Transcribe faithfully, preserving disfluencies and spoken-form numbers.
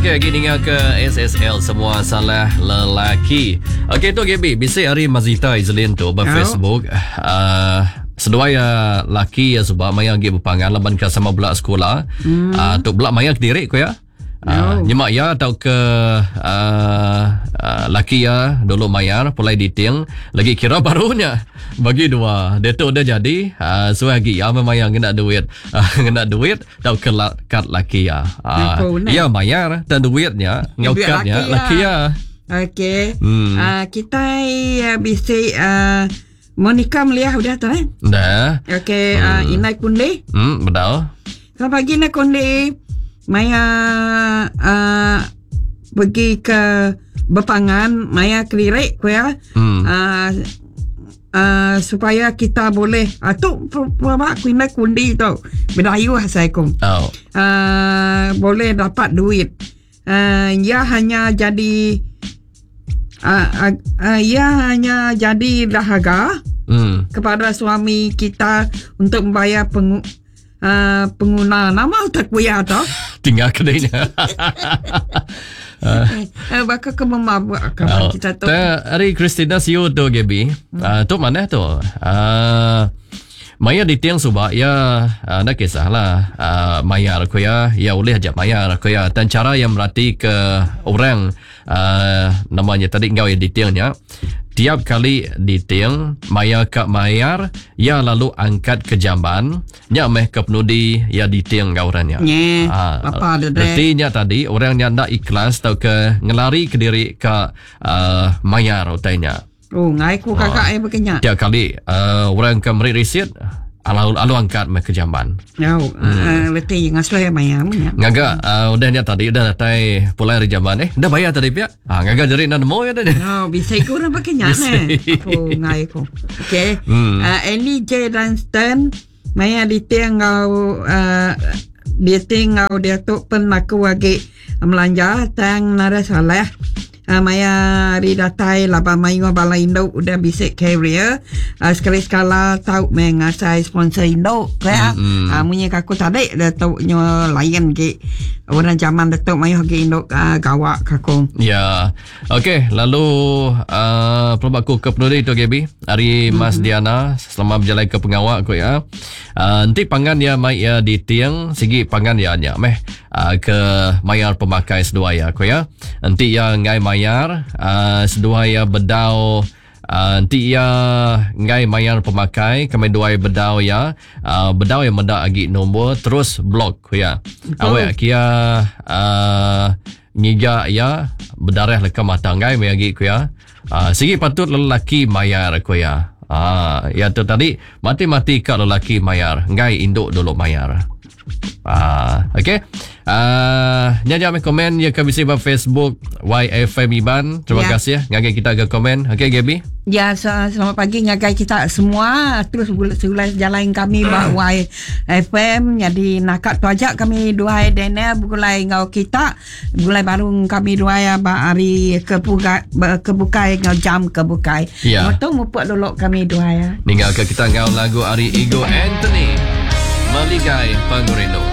Okey, lagi dengar ke S S L semua salah lelaki. Okey tu Gaby, bisik hari Mazita Izlin tu ber Facebook. Uh, Seduaya laki ya sebab maya gi berpangan laban ke sama belak sekolah. Hmm. Uh, tu belak maya kediri ko ya. Uh, no. Nyemak ya atau ke uh, uh, laki ya dulu mayar pulai diting lagi kira barunya bagi dua dia tu udah jadi uh, so lagi ya memayang kena duit uh, kena duit tau ke la, kad laki ya uh, ya mayar dan duitnya ngokatnya laki ya. Okey. Hmm. Uh, kita uh, bisa uh, Monica melihat udah tu eh? Dah. Okey, hmm. uh, inai kundi. Hmm, betul. Selamat pagi nak kundi. Maya uh, pergi ke berpangan, Maya kelirik ko ya. Hmm. Uh, uh, supaya kita boleh atuk puama ku inai kundi tu. Bedayu hasaikum. Oh. Uh, boleh dapat duit. Uh, ia hanya jadi uh, uh, uh, ia hanya jadi dahaga hmm. kepada suami kita untuk membayar pengu, uh, pengguna nama tak kuya tu. Tinggal kedainya. uh, Bakal ke memabuk kawan oh, kita tu. Hari Christina siu tu Gaby. Hmm. Uh, tu mana tu? Uh, Maya di tiang subak ya uh, nak kisahlah uh, mayar ko ya ya boleh aja mayar ko ya dan cara yang berarti ke orang uh, namanya tadi engkau yang di tiangnya tiap kali di tiang maya ke mayar ya lalu angkat ke jamban nya meh ke penudi ya di tiang gaurannya yeah, uh, apa ada artinya tadi orang yang nak ikhlas atau ke ngelari ke diri ke uh, mayar utainya. Oh, ngai ku kakak ai berkenyak. Tiap kali uh, orang ke meri riset alu alu angkat me ke jamban. Ya, hmm. letih ngasoi mayam nya. Ngaga uh, udah nya tadi udah datai pulai dari jamban eh. Dah bayar tadi pia. Ah ngaga jadi nan mo ya dah. Oh, bisa ku orang berkenyak ne. Oh, ngai ku. Okey. Hmm. Uh, Ellie J Dunstan maya di tiang ngau uh, di tiang ngau dia tu pen maku wagi melanja tang nara salah. Uh, maya ri datai laba mayo bala Indo udah bisik carrier uh, sekali sekala tahu mengasai sponsor Indo kaya mm-hmm. uh, munyi kaku tadi dah tahu nyo layan ke orang zaman dah tahu mayo ke Indo uh, gawak kaku ya. Okey, lalu uh, perbaku ke penudi tu Gaby hari mm-hmm. Mas Diana selamat berjalan ke pengawak ko ya. Uh, nanti pangan ya mai ya di tiang segi pangan ya nya meh uh, ke mayar pemakai sedua ya ko ya. Nanti ya ngai mayar uh, sedua ya bedau uh, nanti ya ngai mayar pemakai kami dua bedau ya uh, bedau yang mendak agi nombor terus blok ya. Oh. Awak kia uh, ngiga ya bedarah leka mata ngai mai agi ko ya. Uh, segi patut lelaki mayar ko ya. Ah, ya tu tadi mati-mati kat lelaki mayar, ngai induk dulu mayar. Ah, okey. Ah, nyanya me komen ya ke bisi ba Facebook Y F M Iban. Terima ya. kasih ya ngagai kita ke komen. Okey Gaby. Ya, selamat pagi ngagai kita semua terus sulai jalan kami ba Y F M jadi nakat tu aja kami dua dene bulai ngau kita bulai baru kami dua ya ba hari kebuka kebukai ngau jam kebukai. Ya. Betul mupuk dulu kami dua ya. Ninggal ke kita ngau lagu Ari Ego Anthony Maligai Pangurino.